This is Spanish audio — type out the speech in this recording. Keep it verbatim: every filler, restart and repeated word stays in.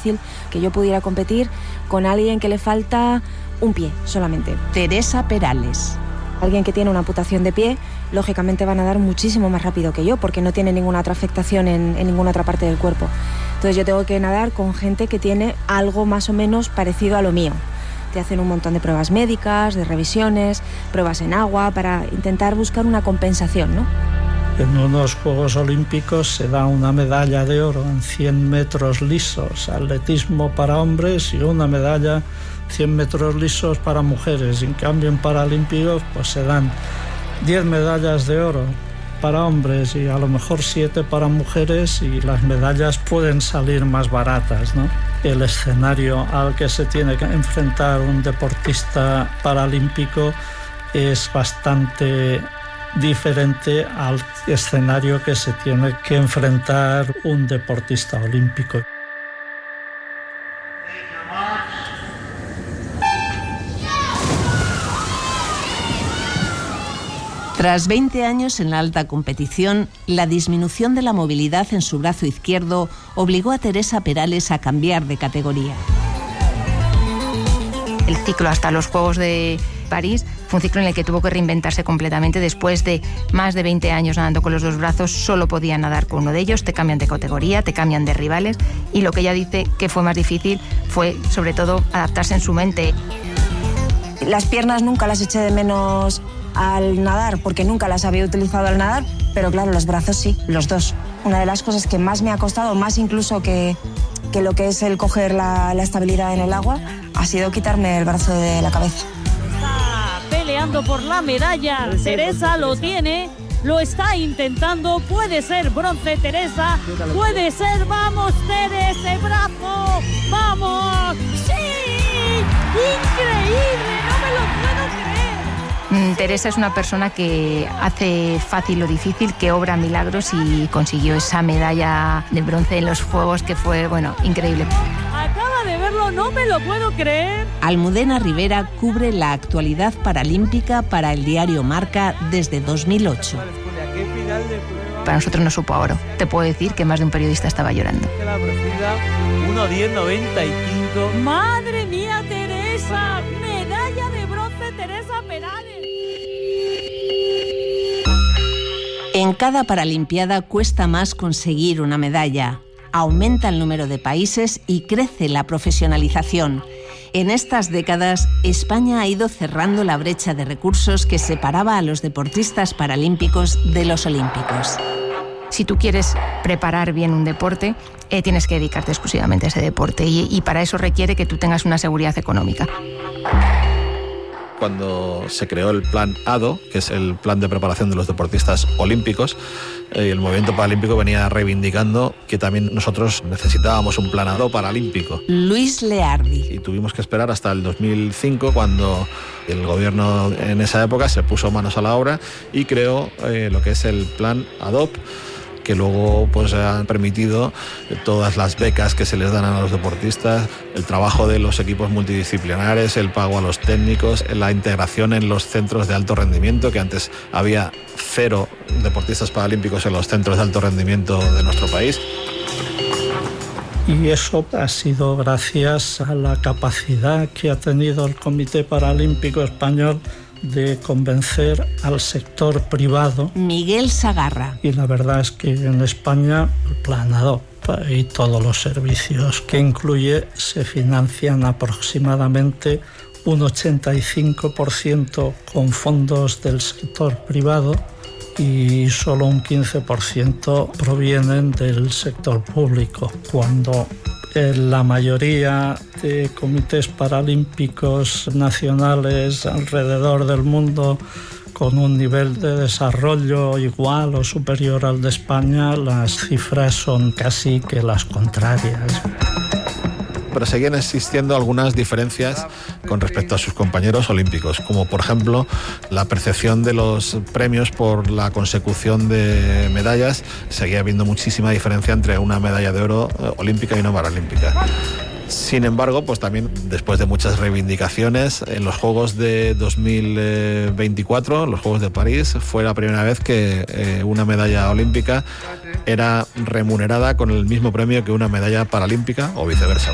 difícil que yo pudiera competir con alguien que le falta un pie solamente. Teresa Perales. Alguien que tiene una amputación de pie, lógicamente va a nadar muchísimo más rápido que yo, porque no tiene ninguna otra afectación en, en ninguna otra parte del cuerpo. Entonces yo tengo que nadar con gente que tiene algo más o menos parecido a lo mío. Te hacen un montón de pruebas médicas, de revisiones, pruebas en agua, para intentar buscar una compensación, ¿no? En unos Juegos Olímpicos se da una medalla de oro en cien metros lisos, atletismo para hombres, y una medalla cien metros lisos para mujeres. En cambio, en Paralímpicos pues se dan diez medallas de oro para hombres y a lo mejor siete para mujeres, y las medallas pueden salir más baratas, ¿no? El escenario al que se tiene que enfrentar un deportista paralímpico es bastante diferente al escenario que se tiene que enfrentar un deportista olímpico. Tras veinte años en la alta competición, la disminución de la movilidad en su brazo izquierdo obligó a Teresa Perales a cambiar de categoría. El ciclo hasta los Juegos de París fue un ciclo en el que tuvo que reinventarse completamente. Después de más de veinte años nadando con los dos brazos, solo podía nadar con uno de ellos. Te cambian de categoría, te cambian de rivales, y lo que ella dice que fue más difícil fue sobre todo adaptarse en su mente. Las piernas nunca las eché de menos al nadar, porque nunca las había utilizado al nadar, pero claro, los brazos sí, los dos. Una de las cosas que más me ha costado, más incluso que, que lo que es el coger la, la estabilidad en el agua, ha sido quitarme el brazo de la cabeza. Está peleando por la medalla, Teresa lo tiene, lo está intentando, puede ser bronce, Teresa, puede ser, vamos, Teresa, ese brazo, vamos, sí, increíble, no me lo puedo creer. Teresa es una persona que hace fácil lo difícil, que obra milagros, y consiguió esa medalla de bronce en los Juegos, que fue, bueno, increíble. Acaba de verlo, no me lo puedo creer. Almudena Rivera cubre la actualidad paralímpica para el diario Marca desde dos mil ocho. Para nosotros no supo a oro. Te puedo decir que más de un periodista estaba llorando. uno diez noventa y cinco. ¡Madre mía, Teresa! ¡Medalla de bronce, Teresa Perales! En cada Paralimpiada cuesta más conseguir una medalla. Aumenta el número de países y crece la profesionalización. En estas décadas, España ha ido cerrando la brecha de recursos que separaba a los deportistas paralímpicos de los olímpicos. Si tú quieres preparar bien un deporte, eh, tienes que dedicarte exclusivamente a ese deporte, y, y para eso requiere que tú tengas una seguridad económica. Cuando se creó el plan A D O, que es el plan de preparación de los deportistas olímpicos, eh, el movimiento paralímpico venía reivindicando que también nosotros necesitábamos un plan A D O paralímpico. Luis Leardi. Y tuvimos que esperar hasta el dos mil cinco, cuando el gobierno en esa época se puso manos a la obra y creó eh, lo que es el plan A D O P, que luego pues han permitido todas las becas que se les dan a los deportistas, el trabajo de los equipos multidisciplinares, el pago a los técnicos, la integración en los centros de alto rendimiento, que antes había cero deportistas paralímpicos en los centros de alto rendimiento de nuestro país. Y eso ha sido gracias a la capacidad que ha tenido el Comité Paralímpico Español de convencer al sector privado. Miguel Sagarra. Y la verdad es que en España el plan A D O P y todos los servicios que incluye se financian aproximadamente un ochenta y cinco por ciento con fondos del sector privado y solo un quince por ciento provienen del sector público, cuando en la mayoría de comités paralímpicos nacionales alrededor del mundo, con un nivel de desarrollo igual o superior al de España, las cifras son casi que las contrarias. Pero seguían existiendo algunas diferencias con respecto a sus compañeros olímpicos, como por ejemplo la percepción de los premios por la consecución de medallas. Seguía habiendo muchísima diferencia entre una medalla de oro olímpica y una paralímpica. Sin embargo, pues también después de muchas reivindicaciones, en los Juegos de dos mil veinticuatro, los Juegos de París, fue la primera vez que eh, una medalla olímpica era remunerada con el mismo premio que una medalla paralímpica o viceversa.